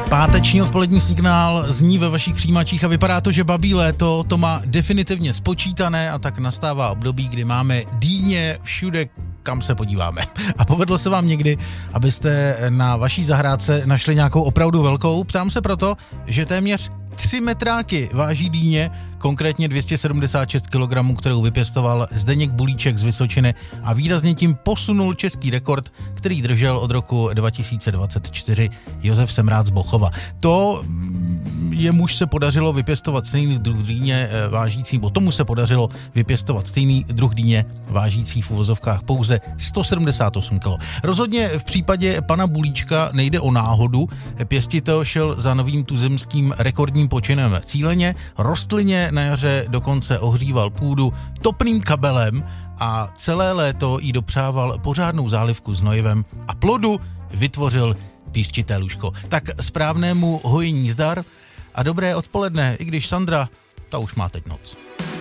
Páteční odpolední signál zní ve vašich přijímačích a vypadá to, že babí léto to má definitivně spočítané a tak nastává období, kdy máme dýně všude, kam se podíváme. A povedlo se vám někdy, abyste na vaší zahrádce našli nějakou opravdu velkou? Ptám se proto, že téměř 3 metráky váží dýně, konkrétně 276 kg, kterou vypěstoval Zdeněk Bulíček z Vysočiny a výrazně tím posunul český rekord, který držel od roku 2024 Josef Semrád z Bochova. To jemuž se podařilo vypěstovat stejný druh dýně vážící, tomu se podařilo vypěstovat stejný druh dýně vážící v uvozovkách pouze 178 kg. Rozhodně v případě pana Bulíčka nejde o náhodu. Pěstitel šel za novým tuzemským rekordním počinem cíleně, rostlině na jaře dokonce ohříval půdu topným kabelem a celé léto jí dopřával pořádnou zálivku s hnojivem a plodu vytvořil písčité lůžko. Tak správnému hojení zdar a dobré odpoledne, i když Sandra, ta už má teď noc.